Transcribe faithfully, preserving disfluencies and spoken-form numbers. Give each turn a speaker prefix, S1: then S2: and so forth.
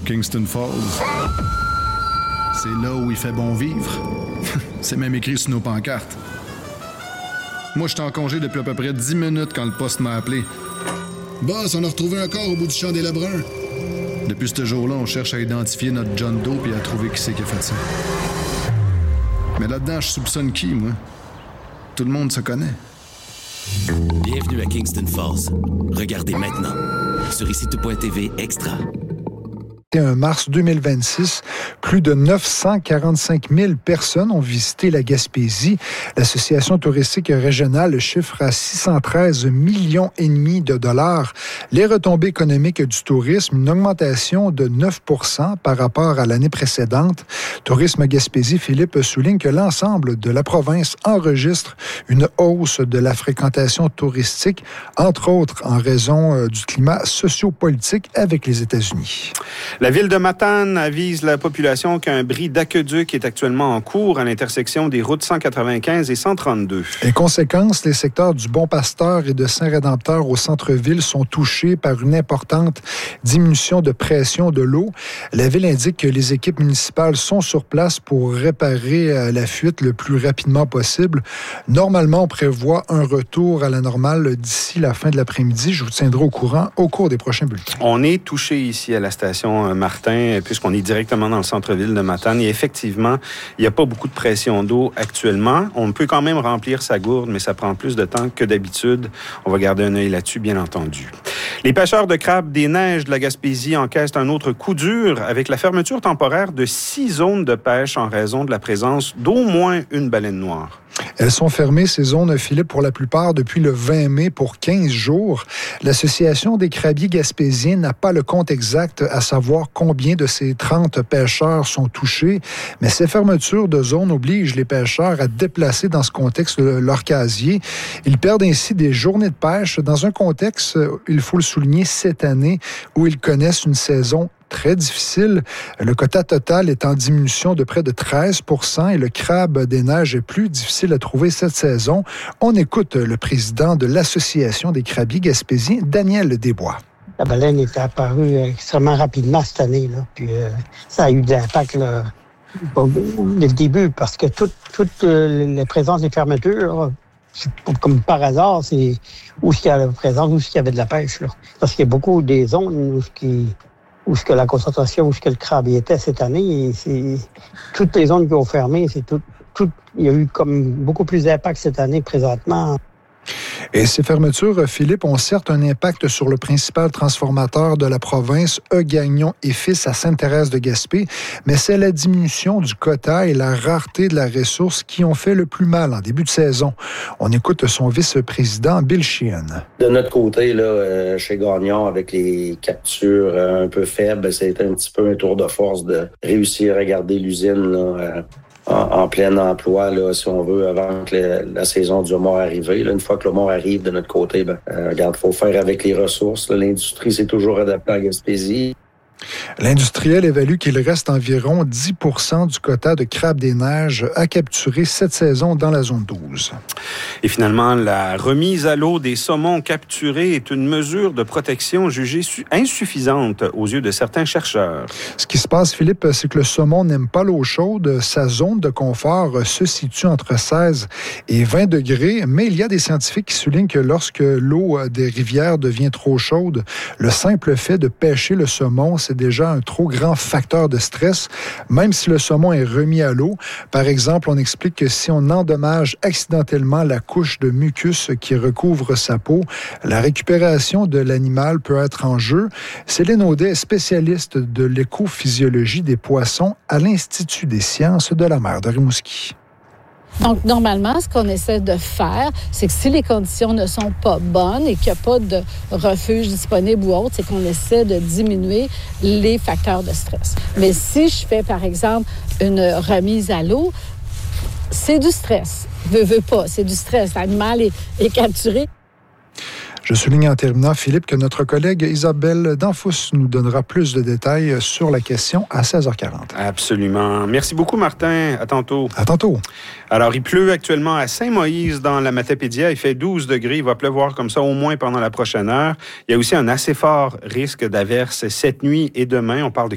S1: Kingston Falls. C'est là où il fait bon vivre. C'est même écrit sur nos pancartes. Moi, j'étais en congé depuis à peu près dix minutes quand le poste m'a appelé.
S2: Boss, on a retrouvé un corps au bout du champ des Lebrun.
S1: Depuis ce jour-là, on cherche à identifier notre John Doe et à trouver qui c'est qui a fait ça. Mais là-dedans, je soupçonne qui, moi? Tout le monde se connaît.
S3: Bienvenue à Kingston Falls. Regardez maintenant sur ici tout point t v Extra.
S4: Le vingt et un mars deux mille vingt-six, plus de neuf cent quarante-cinq mille personnes ont visité la Gaspésie. L'Association touristique régionale le chiffre à six cent treize millions et demi de dollars. Les retombées économiques du tourisme, une augmentation de neuf pour cent par rapport à l'année précédente. Tourisme Gaspésie, Philippe souligne que l'ensemble de la province enregistre une hausse de la fréquentation touristique, entre autres en raison du climat sociopolitique avec les États-Unis.
S5: La ville de Matane avise la population qu'un bris d'aqueduc est actuellement en cours à l'intersection des routes cent quatre-vingt-quinze et cent trente-deux.
S4: Et conséquence, les secteurs du Bon-Pasteur et de Saint-Rédempteur au centre-ville sont touchés par une importante diminution de pression de l'eau. La ville indique que les équipes municipales sont sur place pour réparer la fuite le plus rapidement possible. Normalement, on prévoit un retour à la normale d'ici la fin de l'après-midi. Je vous tiendrai au courant au cours des prochains bulletins.
S5: On est touché ici à la station Martin, puisqu'on est directement dans le centre-ville de Matane. Et effectivement, il n'y a pas beaucoup de pression d'eau actuellement. On peut quand même remplir sa gourde, mais ça prend plus de temps que d'habitude. On va garder un œil là-dessus, bien entendu. Les pêcheurs de crabes des neiges de la Gaspésie encaissent un autre coup dur avec la fermeture temporaire de six zones de pêche en raison de la présence d'au moins une baleine noire.
S4: Elles sont fermées, ces zones, Philippe, pour la plupart depuis le vingt mai pour quinze jours. L'Association des crabiers gaspésiens n'a pas le compte exact à savoir combien de ces trente pêcheurs sont touchés, mais ces fermetures de zones obligent les pêcheurs à déplacer dans ce contexte leur casier. Ils perdent ainsi des journées de pêche dans un contexte, il faut le souligner, cette année où ils connaissent une saison très difficile. Le quota total est en diminution de près de treize pour cent et le crabe des neiges est plus difficile à trouver cette saison. On écoute le président de l'Association des crabiers gaspésiens, Daniel Desbois.
S6: La baleine est apparue extrêmement rapidement cette année, là. Puis euh, ça a eu de l'impact là, dès le début parce que toute, toute euh, la présence des fermetures, comme par hasard, c'est où il y a la présence, où il y avait de la pêche, là. Parce qu'il y a beaucoup des zones où qui où ce que la concentration, où ce que le crabe était cette année, et c'est toutes les zones qui ont fermé, c'est tout, tout, il y a eu comme beaucoup plus d'impact cette année présentement.
S4: Et ces fermetures, Philippe, ont certes un impact sur le principal transformateur de la province, E. Gagnon et Fils à Sainte-Thérèse de Gaspé, mais c'est la diminution du quota et la rareté de la ressource qui ont fait le plus mal en début de saison. On écoute son vice-président, Bill Sheehan.
S7: De notre côté, là, chez Gagnon, avec les captures un peu faibles, ça a été un petit peu un tour de force de réussir à garder l'usine là, En, en plein emploi, là, si on veut, avant que la, la saison du homard arrive. Là, une fois que le homard arrive de notre côté, ben, euh, regarde, il faut faire avec les ressources. Là. L'industrie s'est toujours adaptée à Gaspésie.
S4: L'industriel évalue qu'il reste environ dix pour cent du quota de crabe des neiges à capturer cette saison dans la zone douze.
S5: Et finalement, la remise à l'eau des saumons capturés est une mesure de protection jugée insuffisante aux yeux de certains chercheurs.
S4: Ce qui se passe, Philippe, c'est que le saumon n'aime pas l'eau chaude. Sa zone de confort se situe entre seize et vingt degrés, mais il y a des scientifiques qui soulignent que lorsque l'eau des rivières devient trop chaude, le simple fait de pêcher le saumon, c'est déjà un trop grand facteur de stress, même si le saumon est remis à l'eau. Par exemple, on explique que si on endommage accidentellement la couche de mucus qui recouvre sa peau, la récupération de l'animal peut être en jeu. Céline Audet est spécialiste de l'écophysiologie des poissons à l'Institut des sciences de la mer de Rimouski.
S8: Donc, normalement, ce qu'on essaie de faire, c'est que si les conditions ne sont pas bonnes et qu'il n'y a pas de refuge disponible ou autre, c'est qu'on essaie de diminuer les facteurs de stress. Mais si je fais, par exemple, une remise à l'eau, c'est du stress. Veux, veux pas, c'est du stress. L'animal est, est capturé.
S4: Je souligne en terminant, Philippe, que notre collègue Isabelle Danfous nous donnera plus de détails sur la question à seize heures quarante.
S5: Absolument. Merci beaucoup, Martin. À tantôt.
S4: À tantôt.
S5: Alors, il pleut actuellement à Saint-Moïse, dans la Matapédia. Il fait douze degrés. Il va pleuvoir comme ça au moins pendant la prochaine heure. Il y a aussi un assez fort risque d'averse cette nuit et demain. On parle de